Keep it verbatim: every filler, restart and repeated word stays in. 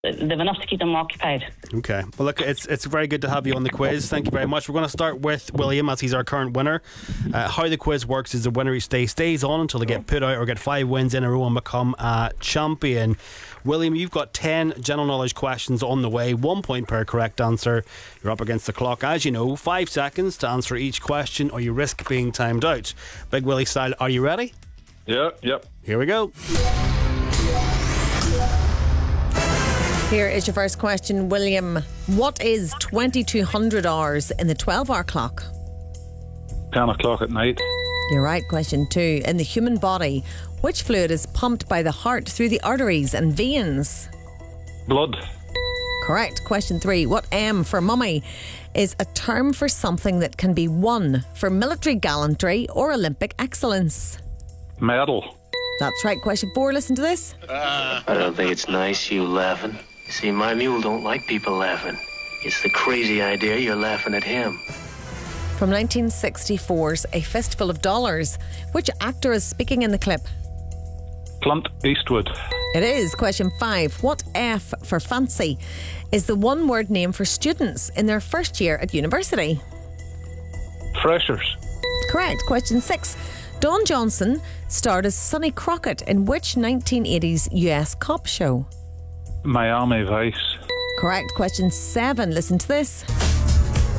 they've enough to keep them occupied. Okay. Well, look, it's it's very good to have you on the quiz. Thank you very much. We're going to start with William, as he's our current winner. Uh, how the quiz works is the winner each day stays on until they get put out or get five wins in a row and become a champion. William, you've got ten general knowledge questions on the way. One point per correct answer. You're up against the clock, as you know. Five seconds to answer each question, or you risk being timed out. Big Willie style. Are you ready? Yeah. Yep. Here we go. Here is your first question, William. What is twenty-two hundred hours in the twelve-hour clock? ten o'clock at night. You're right. Question two. In the human body, which fluid is pumped by the heart through the arteries and veins? Blood. Correct. Question three. What M for mummy is a term for something that can be won for military gallantry or Olympic excellence? Medal. That's right. Question four. Listen to this. I don't think it's nice you laughing. See, my mule don't like people laughing. It's the crazy idea you're laughing at him. From nineteen sixty-four's A Fistful of Dollars, which actor is speaking in the clip? Clint Eastwood. It is. Question five. What F for fancy is the one-word name for students in their first year at university? Freshers. Correct. Question six. Don Johnson starred as Sonny Crockett in which nineteen eighties U S cop show? Miami Vice. Correct. Question seven. Listen to this.